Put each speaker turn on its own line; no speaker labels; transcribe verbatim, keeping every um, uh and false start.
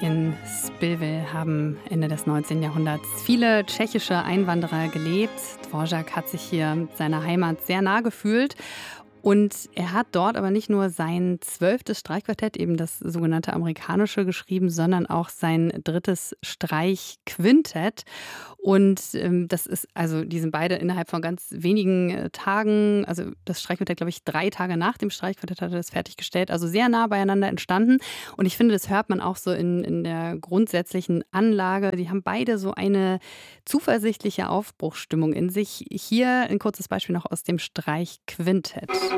In Spilve haben Ende des neunzehnten. Jahrhunderts viele tschechische Einwanderer gelebt. Dvořák hat sich hier seiner Heimat sehr nah gefühlt. Und er hat dort aber nicht nur sein zwölftes Streichquartett, eben das sogenannte amerikanische, geschrieben, sondern auch sein drittes Streichquintett. Und ähm, das ist, also die sind beide innerhalb von ganz wenigen äh, Tagen, also das Streichquartett, glaube ich, drei Tage nach dem Streichquartett hat er das fertiggestellt, also sehr nah beieinander entstanden. Und ich finde, das hört man auch so in, in der grundsätzlichen Anlage. Die haben beide so eine zuversichtliche Aufbruchsstimmung in sich. Hier ein kurzes Beispiel noch aus dem Streichquintett.